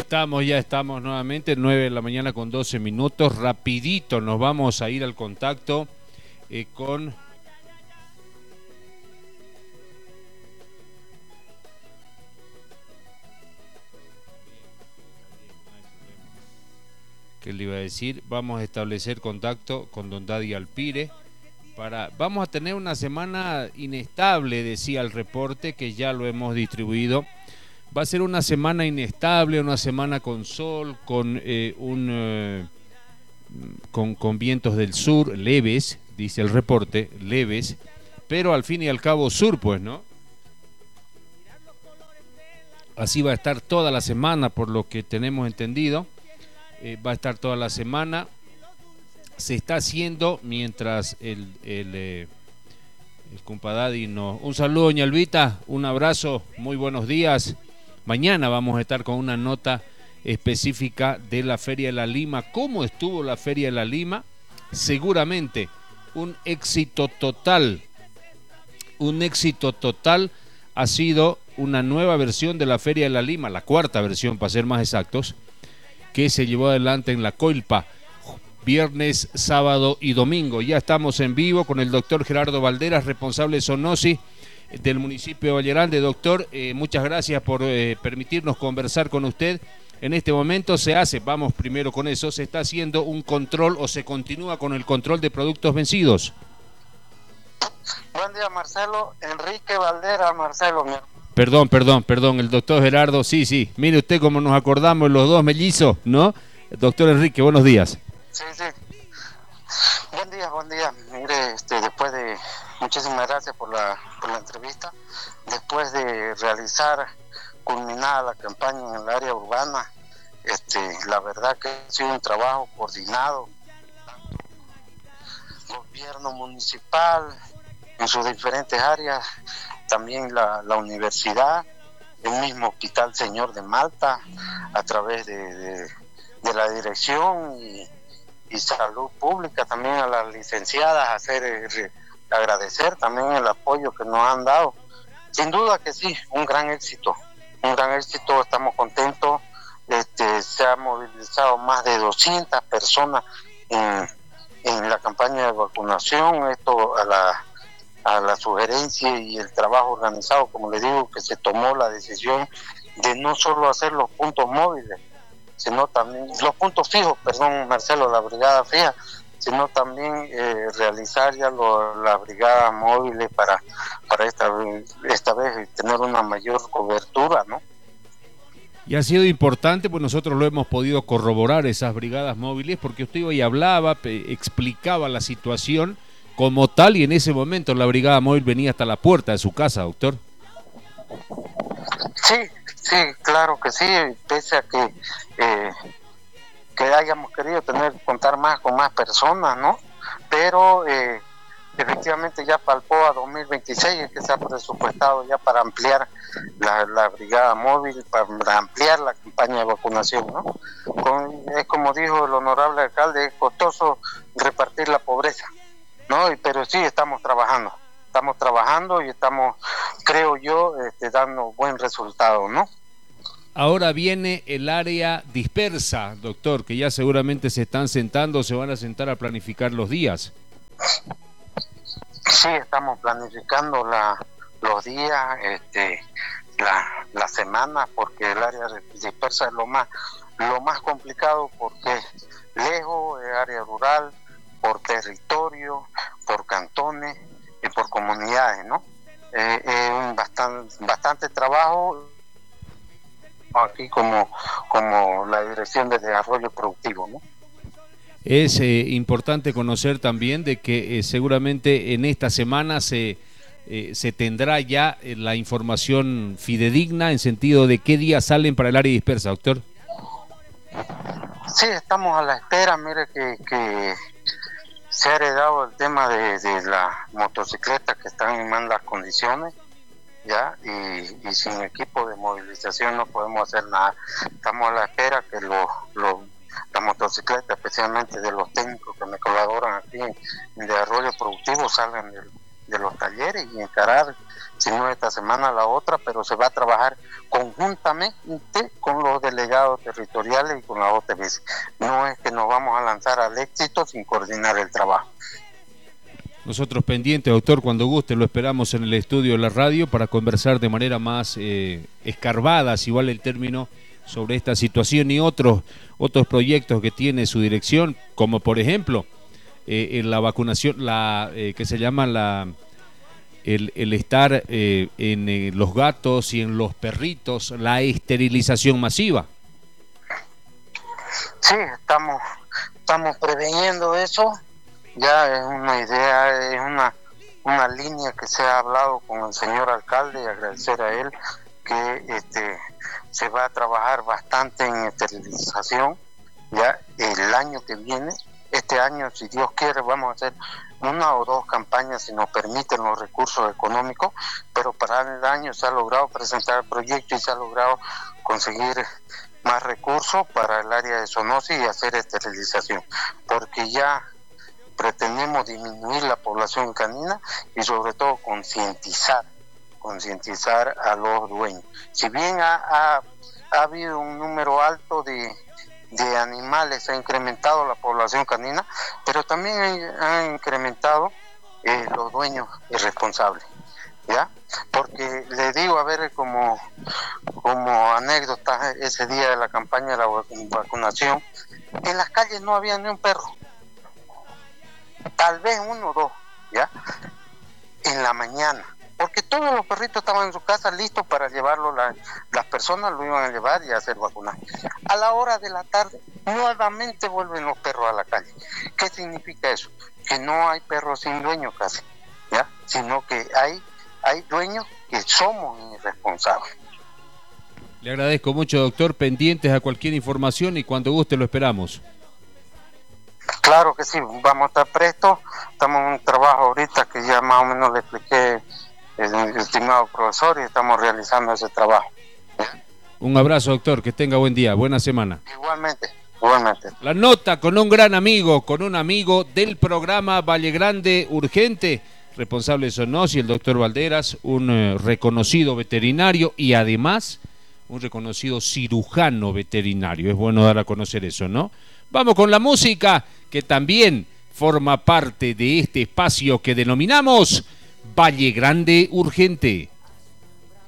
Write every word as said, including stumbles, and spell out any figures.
estamos, ya estamos nuevamente, nueve de la mañana con doce minutos. Rapidito nos vamos a ir al contacto eh, con... ¿Qué le iba a decir? Vamos a establecer contacto con don Daddy Alpire. Para, vamos a tener una semana inestable, decía el reporte, que ya lo hemos distribuido. Va a ser una semana inestable, una semana con sol, con eh, un eh, con, con vientos del sur leves, dice el reporte, leves, pero al fin y al cabo sur, pues, ¿no? Así va a estar toda la semana, por lo que tenemos entendido. Eh, va a estar toda la semana. Se está haciendo mientras el, el, eh, el compadadi nos... Un saludo, doña Albita, un abrazo, muy buenos días. Mañana vamos a estar con una nota específica de la Feria de la Lima. ¿Cómo estuvo la Feria de la Lima? Seguramente un éxito total. Un éxito total ha sido una nueva versión de la Feria de la Lima, la cuarta versión para ser más exactos, que se llevó adelante en la Coilpa, viernes, sábado y domingo. Ya estamos en vivo con el doctor Gerardo Valderas, responsable de Zoonosis del municipio de Valle Grande. Doctor, eh, muchas gracias por eh, permitirnos conversar con usted. En este momento se hace, vamos primero con eso, se está haciendo un control o se continúa con el control de productos vencidos. Buen día, Marcelo. Enrique Valderas, Marcelo. Perdón, perdón, perdón, el doctor Gerardo, sí, sí. Mire usted cómo nos acordamos los dos mellizos, ¿no? Doctor Enrique, buenos días. Sí, sí. Buen día, buen día. Mire, este, después de... Muchísimas gracias por la, por la entrevista. Después de realizar, culminada la campaña en el área urbana, este, la verdad que ha sido un trabajo coordinado. Gobierno municipal, en sus diferentes áreas, también la, la universidad, el mismo Hospital Señor de Malta, a través de, de, de la dirección y, y salud pública, también a las licenciadas, hacer eh, agradecer también el apoyo que nos han dado. Sin duda que sí, un gran éxito, un gran éxito, estamos contentos. Este, se han movilizado más de doscientas personas en, en la campaña de vacunación, esto a la a la sugerencia y el trabajo organizado, como le digo, que se tomó la decisión de no solo hacer los puntos móviles, sino también, los puntos fijos, perdón, Marcelo, la brigada fija, sino también eh, realizar ya lo, las brigadas móviles para, para esta, esta vez tener una mayor cobertura, ¿no? Y ha sido importante, pues nosotros lo hemos podido corroborar, esas brigadas móviles, porque usted hoy hablaba, explicaba la situación como tal, y en ese momento la brigada móvil venía hasta la puerta de su casa, doctor. Sí, sí, claro que sí, pese a que eh, que hayamos querido tener contar más con más personas, ¿no? Pero eh, efectivamente ya palpó a dos mil veintiséis, que se ha presupuestado ya para ampliar la, la brigada móvil, para ampliar la campaña de vacunación, ¿no? Con, es como dijo el honorable alcalde, es costoso repartir la pobreza, ¿no? Pero sí estamos trabajando, estamos trabajando y estamos, creo yo, este, dando buen resultado, ¿no? Ahora viene el área dispersa, doctor, que ya seguramente se están sentando, se van a sentar a planificar los días. Sí, estamos planificando la, los días, este, la, la semana, porque el área dispersa es lo más, lo más complicado, porque es lejos, es área rural, por territorio, por cantones y por comunidades, ¿no? Eh, es un bastante, bastante trabajo aquí como, como la Dirección de Desarrollo Productivo, ¿no? Es eh, importante conocer también de que eh, seguramente en esta semana se, eh, se tendrá ya eh, la información fidedigna en sentido de qué días salen para el área dispersa, doctor. Sí, estamos a la espera, mire que, que se ha heredado el tema de, de las motocicletas que están en malas condiciones, ya, y, y sin equipo de movilización no podemos hacer nada. Estamos a la espera que los, los, las motocicletas, especialmente de los técnicos que me colaboran aquí en, en desarrollo productivo, salgan del, de los talleres y encarar, si no esta semana, la otra, pero se va a trabajar conjuntamente con los delegados territoriales y con la O T B C. No es que nos vamos a lanzar al éxito sin coordinar el trabajo. Nosotros pendientes, doctor, cuando guste, lo esperamos en el estudio de la radio para conversar de manera más eh, escarbada, si vale el término, sobre esta situación y otros, otros proyectos que tiene su dirección, como por ejemplo, eh, en la vacunación, la eh, que se llama la el, el estar eh, en eh, los gatos y en los perritos, la esterilización masiva. Sí, estamos, estamos preveniendo eso. Ya es una idea, es una, una línea que se ha hablado con el señor alcalde, y agradecer a él que este, se va a trabajar bastante en esterilización ya el año que viene. Este año, si Dios quiere, vamos a hacer una o dos campañas si nos permiten los recursos económicos, pero para el año se ha logrado presentar el proyecto y se ha logrado conseguir más recursos para el área de zoonosis y hacer esterilización, porque ya pretendemos disminuir la población canina y sobre todo concientizar, concientizar a los dueños. Si bien ha, ha, ha habido un número alto de, de animales, ha incrementado la población canina, pero también ha, ha incrementado eh, los dueños irresponsables, ¿ya? Porque le digo, a ver, como, como anécdota, ese día de la campaña de la vacunación, en las calles no había ni un perro. Tal vez uno o dos, ¿ya? En la mañana, porque todos los perritos estaban en su casa listos para llevarlo, la, las personas lo iban a llevar y a hacer vacunar. A la hora de la tarde, nuevamente vuelven los perros a la calle. ¿Qué significa eso? Que no hay perros sin dueño casi, ¿ya? Sino que hay, hay dueños que somos irresponsables. Le agradezco mucho, doctor, pendientes a cualquier información y cuando guste lo esperamos. Claro que sí, vamos a estar prestos. Estamos en un trabajo ahorita que ya más o menos le expliqué el estimado profesor y estamos realizando ese trabajo. Un abrazo, doctor, que tenga buen día, buena semana. Igualmente, igualmente. La nota con un gran amigo, con un amigo del programa Valle Grande Urgente, responsable de zoonosis, el doctor Valderas, un eh, reconocido veterinario y además un reconocido cirujano veterinario. Es bueno dar a conocer eso, ¿no? Vamos con la música, que también forma parte de este espacio que denominamos Valle Grande Urgente.